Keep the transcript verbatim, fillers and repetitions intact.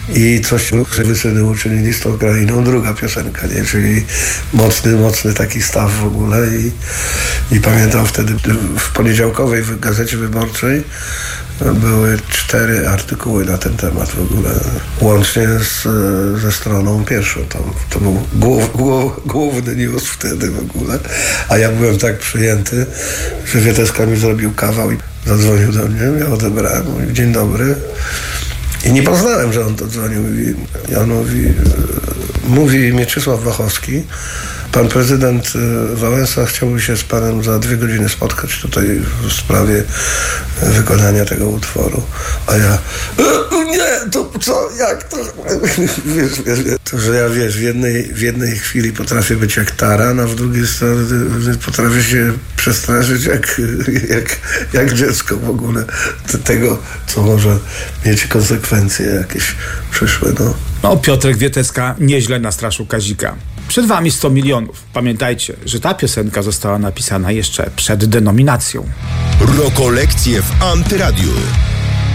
i coś żeby syny uczynili z tą krainą, druga piosenka, nie? Czyli mocny, mocny taki staw w ogóle i, i pamiętam wtedy w poniedziałkowej w Gazecie Wyborczej były cztery artykuły na ten temat w ogóle, łącznie z, ze stroną pierwszą. Tam, to był głów, głów, główny news wtedy w ogóle, a ja byłem tak przyjęty, że Wieteska mi zrobił kawał i zadzwonił do mnie, ja odebrałem, mówi, dzień dobry. I nie poznałem, że on to dzwonił i on mówi, mówi Mieczysław Wachowski, pan prezydent Wałęsa chciałby się z panem za dwie godziny spotkać tutaj w sprawie wykonania tego utworu. A ja, nie, to co, jak to? Wiesz, wiesz, to, że ja wiesz, w jednej, w jednej chwili potrafię być jak taran, a w drugiej stronie potrafię się przestraszyć jak, jak, jak dziecko w ogóle tego, co może mieć konsekwencje jakieś przyszłe. No, no Piotrek Wieteska nieźle nastraszył Kazika. Przed wami sto milionów. Pamiętajcie, że ta piosenka została napisana jeszcze przed denominacją. Rokolekcje w Antyradiu.